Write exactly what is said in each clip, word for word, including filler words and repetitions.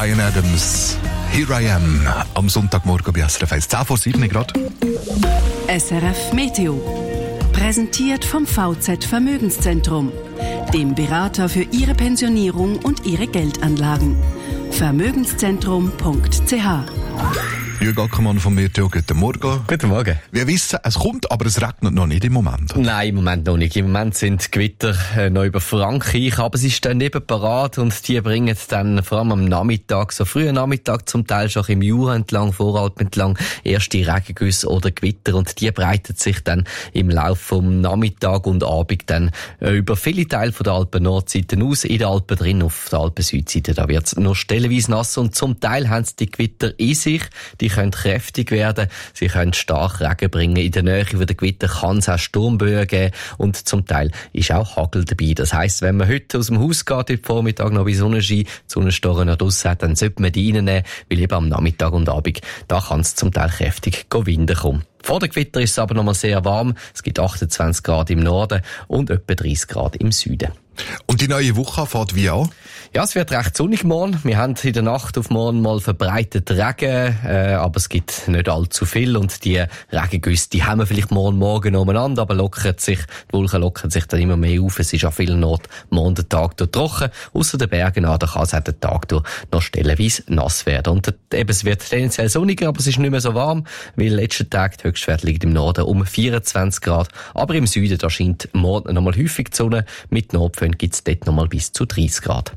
Bryan Adams, Here I Am, am Sonntagmorgen bei S R F eins, zehn vor sieben Grad. S R F Meteo. Präsentiert vom V Z Vermögenszentrum, dem Berater für Ihre Pensionierung und Ihre Geldanlagen. Vermögenszentrum punkt c h. Jürg Ackermann vom Meteo, guten Morgen. Guten Morgen. Wir wissen, es kommt, aber es regnet noch nicht im Moment. Nein, im Moment noch nicht. Im Moment sind Gewitter äh, noch über Frankreich, aber es ist dann eben parat und die bringen dann vor allem am Nachmittag, so frühen Nachmittag zum Teil schon im Jura entlang, Voralp entlang, erste Regengüsse oder Gewitter und die breitet sich dann im Laufe vom Nachmittag und Abend dann äh, über viele Teile von der Alpen-Nordseite aus, in der Alpen drin, auf der Alpen-Südseite. Da wird es noch stellenweise nass und zum Teil haben es die Gewitter in sich. Die können kräftig werden, sie können stark Regen bringen. In der Nähe von den Gewitter kann es auch Sturmböen geben und zum Teil ist auch Hagel dabei. Das heisst, wenn man heute aus dem Haus geht, heute Vormittag noch bei Sonnenschein, die Sonnenstoren noch draussen hat, dann sollte man die reinnehmen, weil eben am Nachmittag und Abend, da kann es zum Teil kräftig Winden kommen. Vor der Gewitter ist es aber noch mal sehr warm. Es gibt achtundzwanzig Grad im Norden und etwa dreißig Grad im Süden. Und die neue Woche fährt wie an? Ja, es wird recht sonnig morgen. Wir haben in der Nacht auf morgen mal verbreitet Regen, äh, aber es gibt nicht allzu viel und die Regengüsse, die haben wir vielleicht morgen Morgen umeinander, aber lockert sich, die Wolken lockern sich dann immer mehr auf. Es ist an vielen Orten morgen der Tag durch trocken, ausser den Bergen an, da kann es auch den Tag durch noch stellenweise nass werden. Und eben, es wird tendenziell sonniger, aber es ist nicht mehr so warm, weil letzten Tag die Höchstwert liegt im Norden um vierundzwanzig Grad, aber im Süden, da scheint morgen noch mal häufig die Sonne, mit Nordföhn gibt es dort noch mal bis zu dreißig Grad.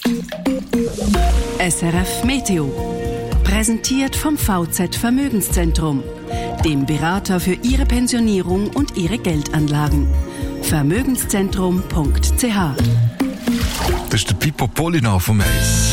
S R F Meteo. Präsentiert vom V Z Vermögenszentrum, dem Berater für Ihre Pensionierung und Ihre Geldanlagen. Vermögenszentrum punkt c h. Das ist der Pippo Polina vom Eis.